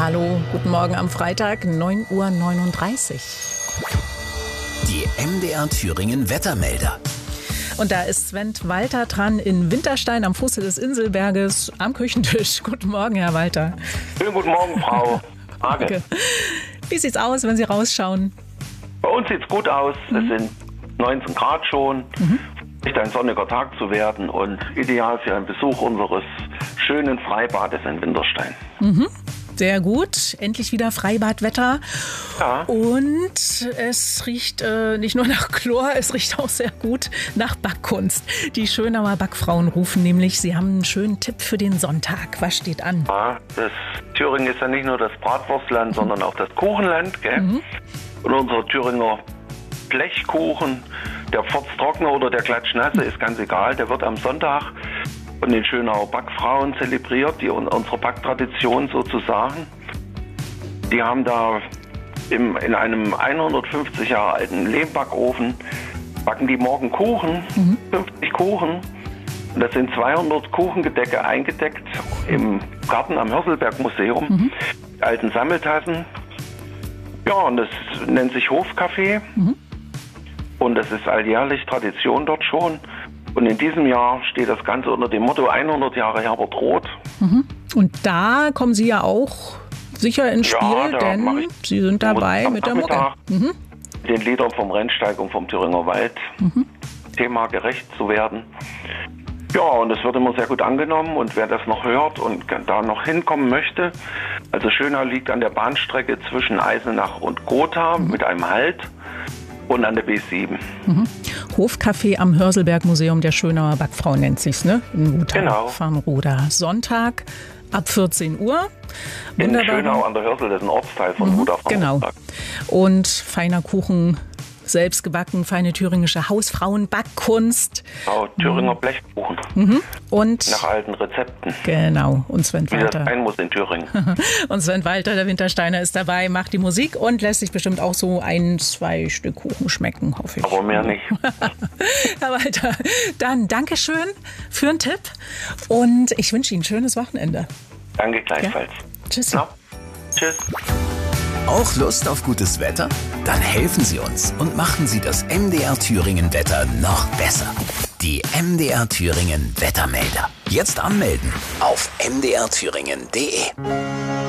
Hallo, guten Morgen am Freitag, 9:39 Uhr. Die MDR Thüringen Wettermelder. Und da ist Sven Walter dran in Winterstein am Fuße des Inselberges am Küchentisch. Guten Morgen, Herr Walter. Schönen guten Morgen, Frau Hage. Okay. Wie sieht's aus, wenn Sie rausschauen? Bei uns sieht's gut aus. Es sind 19 Grad schon. Nicht ein sonniger Tag zu werden und ideal für einen Besuch unseres schönen Freibades in Winterstein. Sehr gut, endlich wieder Freibadwetter. Ja. Und es riecht nicht nur nach Chlor, es riecht auch sehr gut nach Backkunst. Die Schönauer Backfrauen rufen nämlich, sie haben einen schönen Tipp für den Sonntag. Was steht an? Ja, Thüringen ist ja nicht nur das Bratwurstland, sondern auch das Kuchenland. Gell? Und unser Thüringer Blechkuchen, der Pforztrockene oder der Klatschnasse, ist ganz egal. Der wird am Sonntag von den Schönauer Backfrauen zelebriert, die unsere Backtradition sozusagen. Die haben da in einem 150 Jahre alten Lehmbackofen, backen die morgen Kuchen, 50 Kuchen. Und das sind 200 Kuchengedecke eingedeckt im Garten am Hörselberg-Museum, alten Sammeltassen. Ja, und das nennt sich Hofcafé. Und das ist alljährlich Tradition dort schon. Und in diesem Jahr steht das Ganze unter dem Motto 100 Jahre Herbert Roth. Und da kommen Sie ja auch sicher ins Spiel, denn Sie sind dabei mit der Mucke. Den Liedern vom Rennsteig und vom Thüringer Wald Thema gerecht zu werden. Ja, und es wird immer sehr gut angenommen. Und wer das noch hört und da noch hinkommen möchte, also Schönau liegt an der Bahnstrecke zwischen Eisenach und Gotha mit einem Halt und an der B7. Hofcafé am Hörselberg-Museum der Schönauer Backfrau nennt sich's, ne? In Gotha, Genau. Farnroda. Sonntag ab 14 Uhr. In Schönau an der Hörsel, das ist ein Ortsteil von Gotha. Genau. Und feiner Kuchen, selbst gebacken, feine thüringische Hausfrauenbackkunst. Genau, Thüringer Blechkuchen. Und Nach alten Rezepten. genau, und Sven Wie das Walter. sein muss in Thüringen. Und Sven Walter, der Wintersteiner, ist dabei, macht die Musik und lässt sich bestimmt auch so 1-2 Stück Kuchen schmecken, hoffe ich. Aber mehr nicht. Herr Walter, dann Dankeschön für den Tipp und ich wünsche Ihnen ein schönes Wochenende. Danke gleichfalls. Tschüss. Na, tschüss. Auch Lust auf gutes Wetter? Dann helfen Sie uns und machen Sie das MDR Thüringen Wetter noch besser. Die MDR Thüringen Wettermelder. Jetzt anmelden auf mdrthüringen.de.